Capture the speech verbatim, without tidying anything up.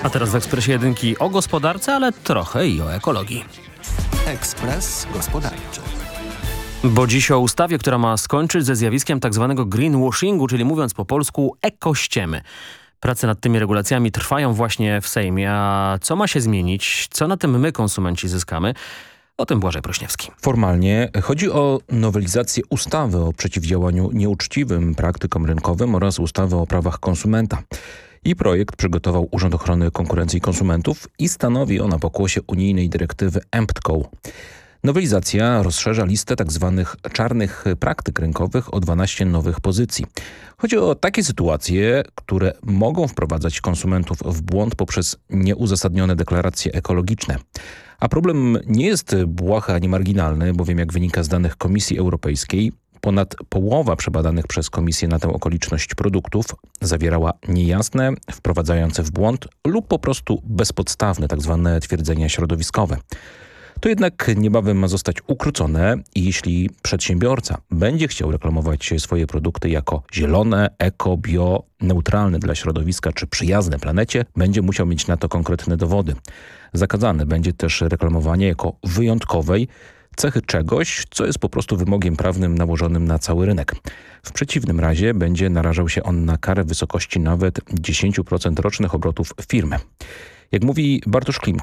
A teraz w Ekspresie Jedynki o gospodarce, ale trochę i o ekologii. Ekspres Gospodarczy. Bo dziś o ustawie, która ma skończyć ze zjawiskiem tzw. greenwashingu, czyli mówiąc po polsku ekościemy. Prace nad tymi regulacjami trwają właśnie w Sejmie, a co ma się zmienić? Co na tym my, konsumenci, zyskamy? O tym Błażej Prośniewski. Formalnie chodzi o nowelizację ustawy o przeciwdziałaniu nieuczciwym praktykom rynkowym oraz ustawy o prawach konsumenta. I projekt przygotował Urząd Ochrony Konkurencji i Konsumentów i stanowi ona pokłosie unijnej dyrektywy EMPTCO. Nowelizacja rozszerza listę tzw. czarnych praktyk rynkowych o dwanaście nowych pozycji. Chodzi o takie sytuacje, które mogą wprowadzać konsumentów w błąd poprzez nieuzasadnione deklaracje ekologiczne. A problem nie jest błahy ani marginalny, bowiem jak wynika z danych Komisji Europejskiej, ponad połowa przebadanych przez Komisję na tę okoliczność produktów zawierała niejasne, wprowadzające w błąd lub po prostu bezpodstawne tzw. twierdzenia środowiskowe. To jednak niebawem ma zostać ukrócone i jeśli przedsiębiorca będzie chciał reklamować swoje produkty jako zielone, eko, bio, neutralne dla środowiska czy przyjazne planecie, będzie musiał mieć na to konkretne dowody. Zakazane będzie też reklamowanie jako wyjątkowej cechy czegoś, co jest po prostu wymogiem prawnym nałożonym na cały rynek. W przeciwnym razie będzie narażał się on na karę w wysokości nawet dziesięć procent rocznych obrotów firmy. Jak mówi Bartosz Klimka,